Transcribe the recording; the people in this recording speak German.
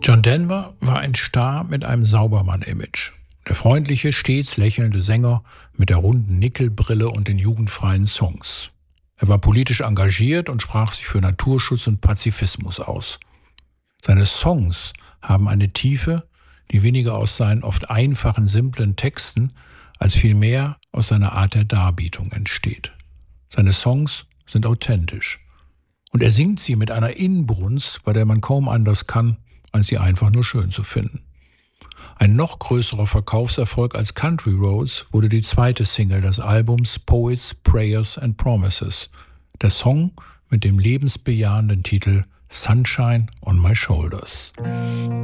John Denver war ein Star mit einem Saubermann-Image. Der freundliche, stets lächelnde Sänger mit der runden Nickelbrille und den jugendfreien Songs. Er war politisch engagiert und sprach sich für Naturschutz und Pazifismus aus. Seine Songs haben eine Tiefe, die weniger aus seinen oft einfachen, simplen Texten als vielmehr aus seiner Art der Darbietung entsteht. Seine Songs sind authentisch. Und er singt sie mit einer Inbrunst, bei der man kaum anders kann, als sie einfach nur schön zu finden. Ein noch größerer Verkaufserfolg als Country Roads wurde die zweite Single des Albums Poets, Prayers and Promises, der Song mit dem lebensbejahenden Titel Sunshine on My Shoulders.